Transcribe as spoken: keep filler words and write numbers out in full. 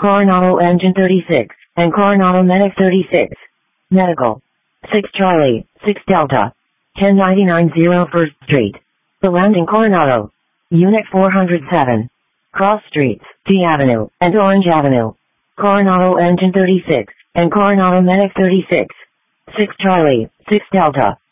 Coronado Engine thirty-six, and Coronado Medic thirty-six. Medical. six Charlie, six Delta. ten ninety-nine zero First Street. The Landing Coronado. Unit four hundred seven. Cross Streets, T Avenue, and Orange Avenue. Coronado Engine thirty-six, and Coronado Medic thirty-six. six Charlie, six Delta.